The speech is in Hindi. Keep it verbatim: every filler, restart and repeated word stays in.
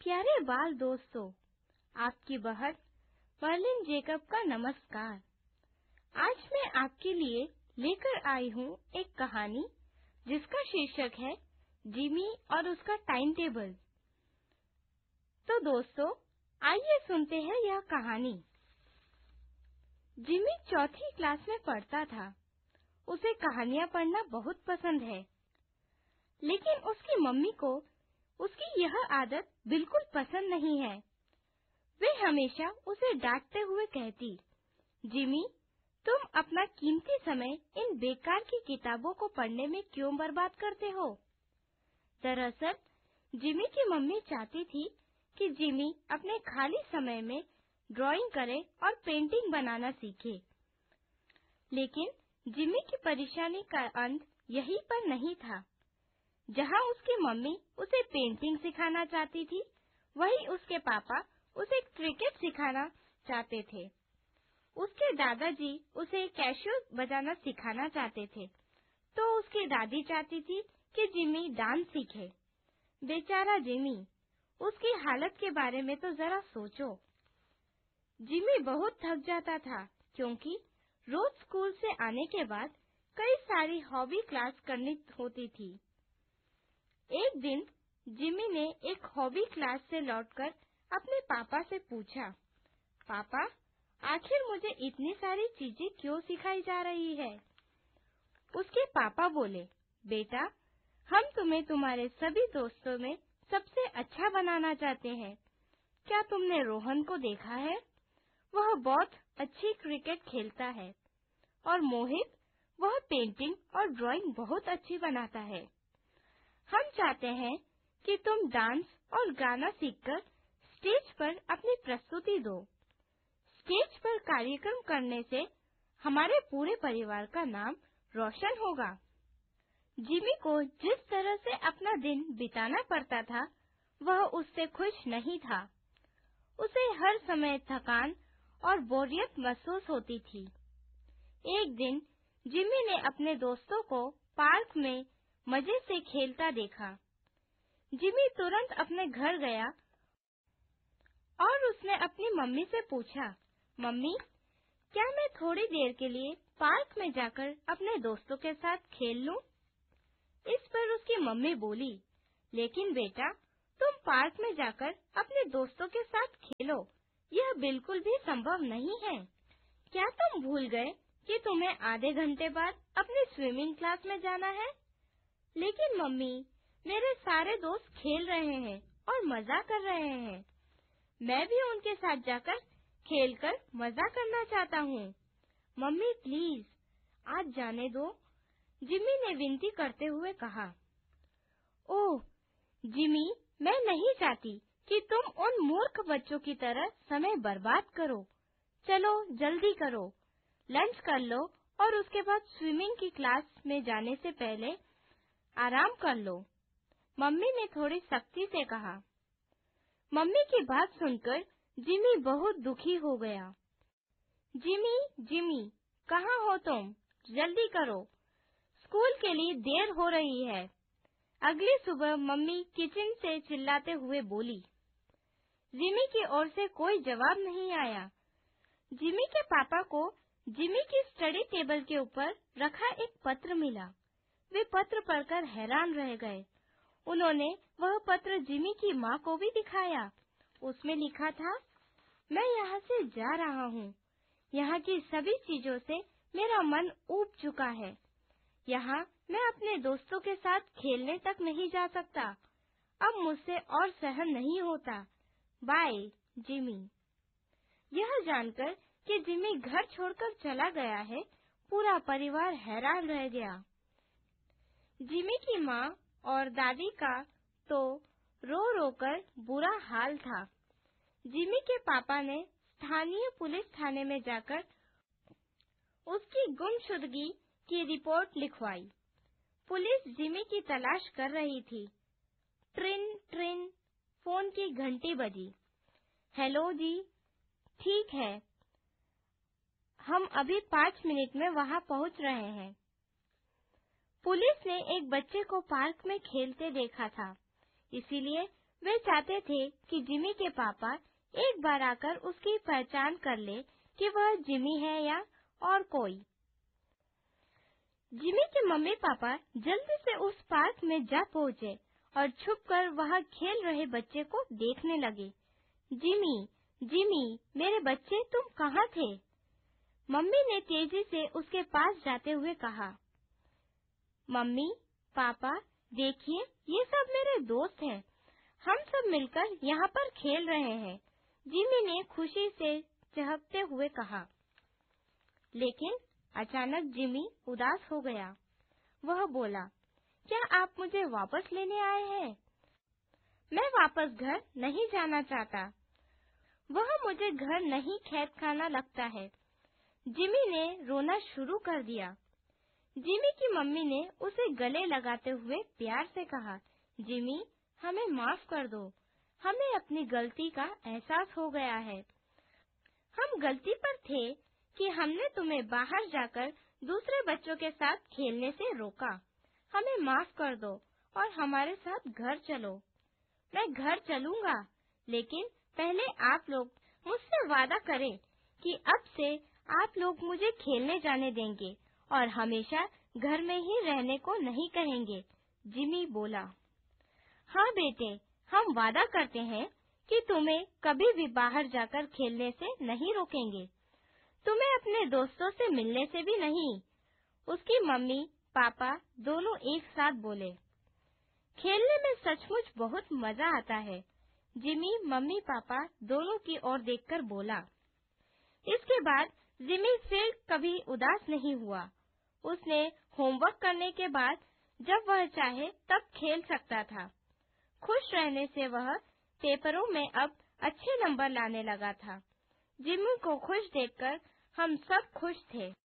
प्यारे बाल दोस्तों, आपकी बहन मर्लिन जेकब का नमस्कार। आज मैं आपके लिए लेकर आई हूँ एक कहानी जिसका शीर्षक है जिमी और उसका टाइम टेबल। तो दोस्तों, आइए सुनते हैं यह कहानी। जिमी चौथी क्लास में पढ़ता था। उसे कहानियाँ पढ़ना बहुत पसंद है, लेकिन उसकी मम्मी को उसकी यह आदत बिल्कुल पसंद नहीं है। वे हमेशा उसे डांटते हुए कहती, जिमी, तुम अपना कीमती समय इन बेकार की किताबों को पढ़ने में क्यों बर्बाद करते हो? दरअसल, जिमी की मम्मी चाहती थी कि जिमी अपने खाली समय में ड्राइंग करे और पेंटिंग बनाना सीखे। लेकिन जिमी की परेशानी का अंत यहीं पर नहीं था। जहाँ उसकी मम्मी उसे पेंटिंग सिखाना चाहती थी, वहीं उसके पापा उसे क्रिकेट सिखाना चाहते थे। उसके दादाजी उसे कैशियो बजाना सिखाना चाहते थे, तो उसकी दादी चाहती थी कि जिमी डांस सीखे। बेचारा जिमी, उसकी हालत के बारे में तो जरा सोचो। जिमी बहुत थक जाता था, क्योंकि रोज स्कूल से आने के बाद कई सारी हॉबी क्लास करनी होती थी। एक दिन जिमी ने एक हॉबी क्लास से लौटकर अपने पापा से पूछा, पापा, आखिर मुझे इतनी सारी चीजें क्यों सिखाई जा रही है? उसके पापा बोले, बेटा, हम तुम्हें तुम्हारे सभी दोस्तों में सबसे अच्छा बनाना चाहते हैं। क्या तुमने रोहन को देखा है? वह बहुत अच्छी क्रिकेट खेलता है। और मोहित, वह पेंटिंग और ड्राइंग बहुत अच्छी बनाता है। हम चाहते हैं कि तुम डांस और गाना सीखकर स्टेज पर अपनी प्रस्तुति दो। स्टेज पर कार्यक्रम करने से हमारे पूरे परिवार का नाम रोशन होगा। जिमी को जिस तरह से अपना दिन बिताना पड़ता था, वह उससे खुश नहीं था। उसे हर समय थकान और बोरियत महसूस होती थी। एक दिन जिमी ने अपने दोस्तों को पार्क में मजे से खेलता देखा। जिमी तुरंत अपने घर गया और उसने अपनी मम्मी से पूछा, मम्मी, क्या मैं थोड़ी देर के लिए पार्क में जाकर अपने दोस्तों के साथ खेल लूं? इस पर उसकी मम्मी बोली, लेकिन बेटा, तुम पार्क में जाकर अपने दोस्तों के साथ खेलो, यह बिल्कुल भी संभव नहीं है। क्या तुम भूल गए कि तुम्हें आधे घंटे बाद अपनी स्विमिंग क्लास में जाना है? लेकिन मम्मी, मेरे सारे दोस्त खेल रहे हैं और मजा कर रहे हैं। मैं भी उनके साथ जाकर खेलकर मजा करना चाहता हूँ। मम्मी, प्लीज आज जाने दो, जिमी ने विनती करते हुए कहा। ओह जिमी, मैं नहीं चाहती कि तुम उन मूर्ख बच्चों की तरह समय बर्बाद करो। चलो जल्दी करो, लंच कर लो और उसके बाद स्विमिंग की क्लास में जाने से पहले आराम कर लो, मम्मी ने थोड़ी सख्ती से कहा। मम्मी की बात सुनकर जिमी बहुत दुखी हो गया। जिमी, जिमी, कहाँ हो तुम? जल्दी करो, स्कूल के लिए देर हो रही है। अगली सुबह मम्मी किचन से चिल्लाते हुए बोली। जिमी की ओर से कोई जवाब नहीं आया। जिमी के पापा को जिमी की स्टडी टेबल के ऊपर रखा एक पत्र मिला। वे पत्र पढ़कर हैरान रह गए। उन्होंने वह पत्र जिमी की माँ को भी दिखाया। उसमें लिखा था, मैं यहाँ से जा रहा हूँ। यहाँ की सभी चीजों से मेरा मन ऊब चुका है। यहाँ मैं अपने दोस्तों के साथ खेलने तक नहीं जा सकता। अब मुझसे और सहन नहीं होता। Bye, Jimmy. यह जानकर कि जिमी घर छोड़कर चला गया है, पूरा परिवार हैरान रह गया। जिमी की माँ और दादी का तो रो रो कर बुरा हाल था। जिमी के पापा ने स्थानीय पुलिस थाने में जाकर उसकी गुमशुदगी की रिपोर्ट लिखवाई। पुलिस जिमी की तलाश कर रही थी। ट्रिन ट्रिन, फोन की घंटी बजी। हेलो जी, ठीक है, हम अभी पाँच मिनट में वहाँ पहुँच रहे हैं। पुलिस ने एक बच्चे को पार्क में खेलते देखा था, इसीलिए वे चाहते थे कि जिमी के पापा एक बार आकर उसकी पहचान कर ले कि वह जिमी है या और कोई। जिमी के मम्मी पापा जल्दी से उस पार्क में जा पहुँचे और छुपकर वहाँ खेल रहे बच्चे को देखने लगे। जिमी, जिमी, मेरे बच्चे, तुम कहाँ थे? मम्मी ने तेजी से उसके पास जाते हुए कहा। मम्मी, पापा, देखिए, ये सब मेरे दोस्त हैं। हम सब मिलकर यहाँ पर खेल रहे हैं, जिमी ने खुशी से चहकते हुए कहा। लेकिन अचानक जिमी उदास हो गया। वह बोला, क्या आप मुझे वापस लेने आए हैं? मैं वापस घर नहीं जाना चाहता। वह मुझे घर नहीं खेत खाना लगता है। जिमी ने रोना शुरू कर दिया। जिमी की मम्मी ने उसे गले लगाते हुए प्यार से कहा, जिमी, हमें माफ कर दो। हमें अपनी गलती का एहसास हो गया है। हम गलती पर थे कि हमने तुम्हें बाहर जाकर दूसरे बच्चों के साथ खेलने से रोका। हमें माफ कर दो और हमारे साथ घर चलो। मैं घर चलूंगा, लेकिन पहले आप लोग मुझसे वादा करें कि अब से आप लोग मुझे खेलने जाने देंगे और हमेशा घर में ही रहने को नहीं कहेंगे। जिमी बोला। हाँ बेटे, हम वादा करते हैं कि तुम्हें कभी भी बाहर जाकर खेलने से नहीं रोकेंगे। तुम्हें अपने दोस्तों से मिलने से भी नहीं। उसकी मम्मी पापा दोनों एक साथ बोले। खेलने में सचमुच बहुत मजा आता है, जिमी मम्मी पापा दोनों की ओर देखकर बोला। इसके बाद जिमी फिर कभी उदास नहीं हुआ। उसने होमवर्क करने के बाद जब वह चाहे तब खेल सकता था। खुश रहने से वह पेपरों में अब अच्छे नंबर लाने लगा था। जिमी को खुश देखकर हम सब खुश थे।